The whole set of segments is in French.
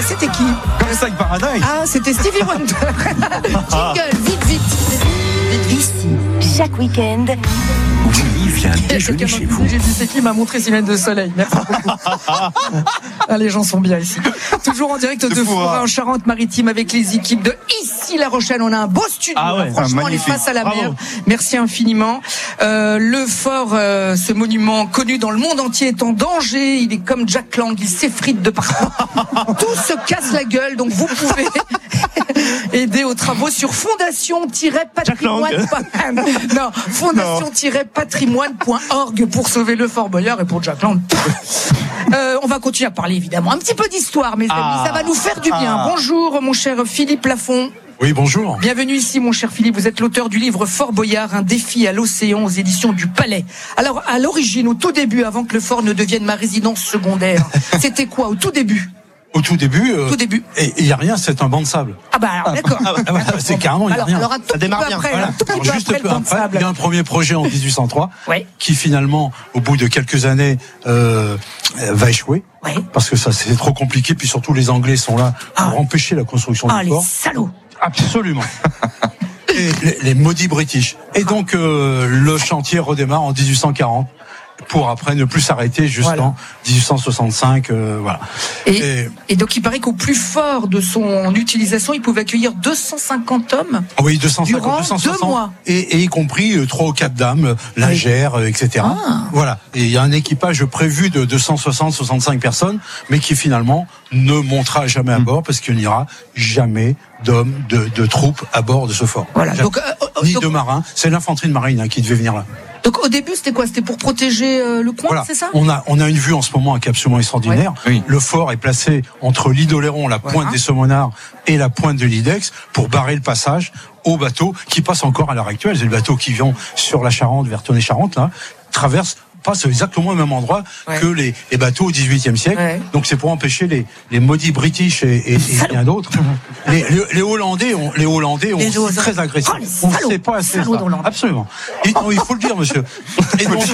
c'était qui? Comme ça, Paradise. Ah, c'était Stevie Wonder. Jingle, vite. Ici, chaque week-end, Willy vient déjeuner chez vous. J'ai dit c'est qui m'a montré Semaine de Soleil. Merci beaucoup. Ah, les gens sont bien ici. Toujours en direct de Foura en Charente-Maritime avec les équipes de ici La Rochelle. On a un beau studio. Ah ouais, franchement, on est face à la mer. Bravo. Merci infiniment. Le fort, ce monument connu dans le monde entier, est en danger. Il est comme Jack Lang, il s'effrite de partout. Tout se casse la gueule, donc vous pouvez aider aux travaux sur fondation-patrimoine. Non, fondation-patrimoine.org pour sauver le Fort Boyard et pour Jack Lang. On va continuer à parler évidemment un petit peu d'histoire, mes amis, ça va nous faire du bien. Bonjour mon cher Philippe Lafont. Oui, bonjour. Bienvenue ici mon cher Philippe, vous êtes l'auteur du livre Fort Boyard, un défi à l'océan aux éditions du Palais. Alors à l'origine, au tout début, avant que le fort ne devienne ma résidence secondaire, c'était quoi au tout début? Au tout début, il n'y a rien, c'est un banc de sable. Ah bah alors, d'accord. C'est carrément, il n'y a rien. Alors un tout petit peu après, Voilà. un tout petit peu Juste après le banc de après, sable. il y a un premier projet en 1803 Ouais. qui finalement, au bout de quelques années, va échouer. Ouais. Parce que ça, c'est trop compliqué. Puis surtout, les Anglais sont là pour empêcher la construction Ah du les fort. salauds. Absolument. Et les maudits British. Et donc, le chantier redémarre en 1840. Pour après ne plus s'arrêter jusqu'en 1865, voilà. Et donc il paraît qu'au plus fort de son utilisation, il pouvait accueillir 250 hommes. Oui, 250, durant 260, 2 mois. et y compris 3 ou 4 dames, lingères, etc. Ah. Voilà. Et il y a un équipage prévu de 260-65 personnes, mais qui finalement ne montera jamais à bord parce qu'il n'y aura jamais d'hommes, de troupes à bord de ce fort. Voilà. Jamais. Donc, Ni de marins. C'est l'infanterie de marine qui devait venir là. Donc au début c'était quoi? C'était pour protéger le coin, Voilà. c'est ça? On a une vue en ce moment qui est absolument extraordinaire. Ouais. Oui. Le fort est placé entre l'île d'Oléron, la pointe des Saumonards, et la pointe de l'Idex pour barrer le passage aux bateaux qui passent encore à l'heure actuelle. C'est le bateau qui vient sur la Charente, vers Tonnay-Charente, là, passe exactement au même endroit que les bateaux au XVIIIe siècle. Ouais. Donc c'est pour empêcher les maudits British et bien d'autres. Les Hollandais ont aussi très agressifs. Oh, les On ne salauds. sait pas assez Salauds ça. d'Hollandais. Absolument. Et, non, il faut le dire, monsieur. Et donc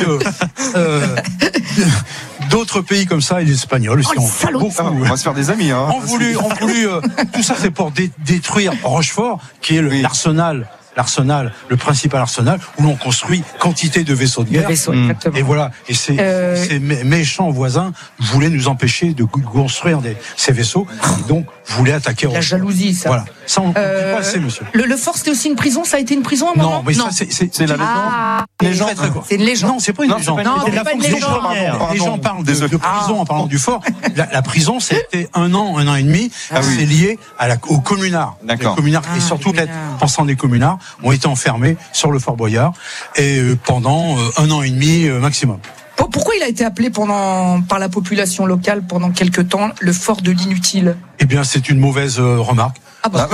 d'autres pays comme ça, et les Espagnols aussi, les salauds. beaucoup. On va se faire des amis, hein. ont voulu tout ça, c'est pour détruire Rochefort, qui est l'arsenal, le principal arsenal, où l'on construit quantité de vaisseaux de guerre. Exactement. Et voilà. Et ces méchants voisins voulaient nous empêcher de construire ces vaisseaux, et donc voulaient attaquer La Rochefort. jalousie, ça. Voilà. Ça, on ne dit pas assez, monsieur. Le fort, c'était aussi une prison. Ça a été une prison à un moment? Non, mais ça, c'est la légende. C'est une légende. Non, c'est pas une légende. Non, c'est pas une légende. Les gens parlent de prison en parlant du fort. La prison, c'était un an et demi. C'est lié au communard. D'accord. Les communards, et surtout les pensants des communards ont été enfermés sur le Fort Boyard et pendant un an et demi maximum. Pourquoi il a été appelé par la population locale pendant quelque temps le fort de l'inutile? Eh bien, c'est une mauvaise remarque. On a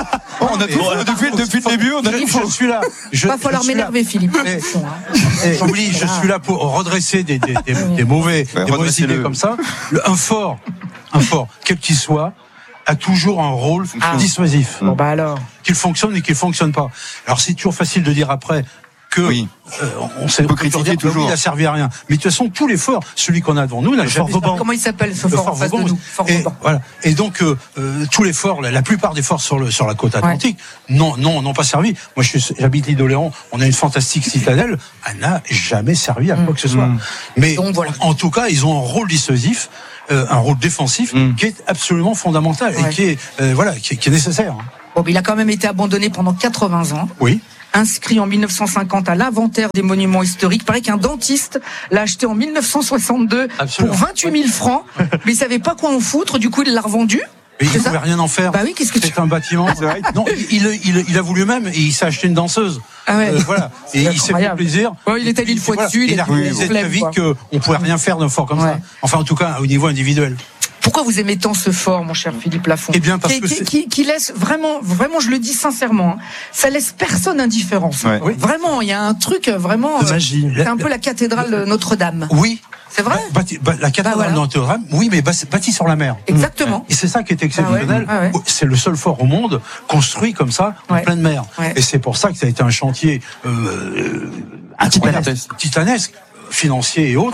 depuis le début, Je suis là. Il va falloir m'énerver, Philippe. J'oublie, je suis là pour redresser des mauvaises idées comme ça. Un fort, quel qu'il soit, a toujours un rôle dissuasif. Bon, bah alors. Qu'il fonctionne et qu'il fonctionne pas. Alors c'est toujours facile de dire après que on sait peut critiquer toujours. Il a servi à rien. Mais de toute façon, tous les forts, celui qu'on a devant nous, n'a jamais servi. Comment il s'appelle ce fort en face de nous? Fort et, Vauban. voilà. Et donc tous les forts, la plupart des forts sur la côte atlantique, n'ont pas servi. Moi, j'habite l'île d'Oléron. On a une fantastique citadelle. Elle n'a jamais servi à quoi que ce soit. Mais donc, voilà. En tout cas, ils ont un rôle dissuasif. Un rôle défensif qui est absolument fondamental et qui est nécessaire. Bon, mais il a quand même été abandonné pendant 80 ans. Oui. Inscrit en 1950 à l'inventaire des monuments historiques. Il paraît qu'un dentiste l'a acheté en 1962 pour 28 000 francs, mais il savait pas quoi en foutre, du coup il l'a revendu. Mais il ne pouvait rien en faire. Bah oui, qu'est-ce que c'est un bâtiment. Non, il a voulu même et il s'est acheté une danseuse. Ah ouais. Voilà. Et il s'est fait plaisir. Ouais, il est allé une fois dessus. Il a réalisé très vite qu'on pouvait rien faire d'un fort comme ça. Enfin, en tout cas, au niveau individuel. Pourquoi vous aimez tant ce fort, mon cher Philippe Lafont? Eh bien, parce que qui laisse vraiment, je le dis sincèrement, ça laisse personne indifférent. Ouais. Vraiment, il y a un truc vraiment. De magie. C'est un peu la cathédrale de Notre-Dame. Oui. C'est vrai? La cathédrale de Notre-Dame, oui, mais bâtie sur la mer. Exactement. Et c'est ça qui est exceptionnel. C'est le seul fort au monde construit comme ça en pleine mer. Et c'est pour ça que ça a été un chantier titanesque, financier et autres,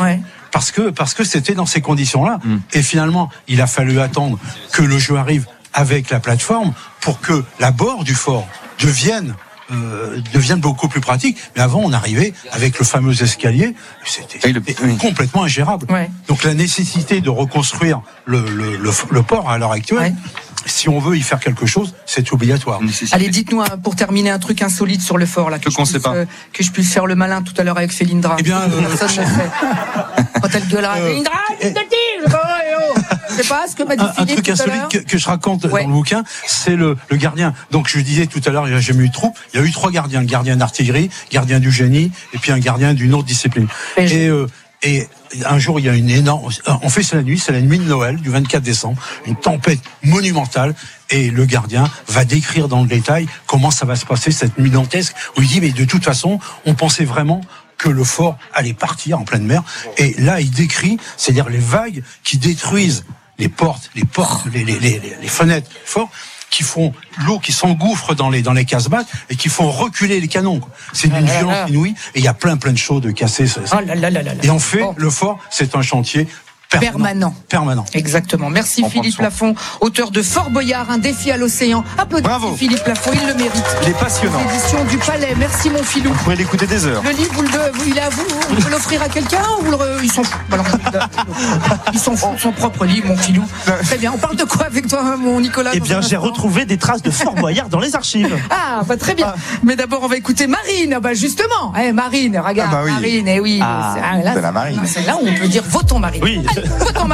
parce que c'était dans ces conditions-là. Et finalement, il a fallu attendre que le jeu arrive avec la plateforme pour que l'abord du fort devienne beaucoup plus pratique. Mais avant, on arrivait avec le fameux escalier, c'était complètement ingérable. Ouais. Donc la nécessité de reconstruire le port à l'heure actuelle, si on veut y faire quelque chose, c'est obligatoire. Allez, dites-nous pour terminer un truc insolite sur le fort là, que je puisse faire le malin tout à l'heure avec Félindra. Eh bien, personne ne fait. Quand elle gueulera, Félindra, c'est pas ce que m'a dit Philippe. Un truc tout à insolite l'heure. que je raconte dans le bouquin, c'est le gardien. Donc je disais tout à l'heure, il n'y a jamais eu de troupe. Il y a eu 3 gardiens, le gardien d'artillerie, gardien du génie, et puis un gardien d'une autre discipline. Et un jour, il y a une énorme... On fait c'est la nuit de Noël, du 24 décembre, une tempête monumentale, et le gardien va décrire dans le détail comment ça va se passer, cette nuit dantesque, où il dit, mais de toute façon, on pensait vraiment que le fort allait partir en pleine mer. Et là, il décrit, c'est-à-dire les vagues qui détruisent les portes, les fenêtres du fort, qui font l'eau qui s'engouffre dans les casemates et qui font reculer les canons. C'est d'une violence inouïe, et il y a plein de choses de cassées. Et en fait, le fort, c'est un chantier permanent. Exactement. Merci Philippe Lafont, auteur de Fort Boyard, un défi à l'océan. Applaudissez Philippe Lafont, il le mérite. Il est passionnant. L'édition du Palais. Merci mon filou. Vous pourrez l'écouter des heures. Le livre, il est à vous. Vous pouvez l'offrir à quelqu'un ou il s'en fout. Il s'en fout de son propre livre, mon filou. Très bien. On parle de quoi avec toi, mon Nicolas? Eh bien, j'ai retrouvé des traces de Fort Boyard dans les archives. Ah, très bien. Mais d'abord, on va écouter Marine. Justement. Marine, regarde. Marine, c'est la Marine. C'est là où on peut dire votons Marine. Oui. Allez, votons Marine.